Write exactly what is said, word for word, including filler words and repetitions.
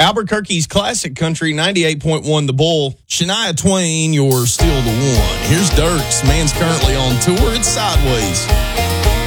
Albuquerque's Classic Country, ninety-eight point one The Bull. Shania Twain, you're still the one. Here's Dirks. Man's currently on tour. It's Sideways.